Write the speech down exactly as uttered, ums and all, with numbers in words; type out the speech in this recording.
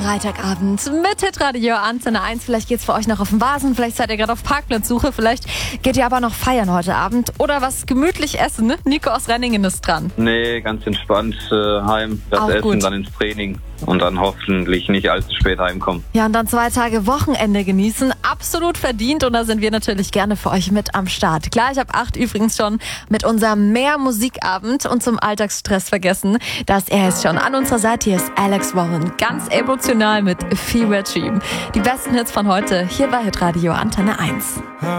Freitagabend mit Hitradio Antenne eins. Vielleicht geht's für euch noch auf den Vasen, vielleicht seid ihr gerade auf Parkplatzsuche, vielleicht geht ihr aber noch feiern heute Abend oder was gemütlich essen. Ne? Nico aus Renningen ist dran. Nee, ganz entspannt äh, heim, das Auch Essen, gut. dann ins Training und dann hoffentlich nicht allzu spät heimkommen. Ja, und dann zwei Tage Wochenende genießen. Absolut verdient und da sind wir natürlich gerne für euch mit am Start. Gleich ab acht übrigens schon mit unserem Mehr-Musikabend und zum Alltagsstress vergessen. Das er ist schon an unserer Seite. Hier ist Alex Warren, ganz emotional mit Fever Dream. Die besten Hits von heute hier bei Hitradio Antenne eins.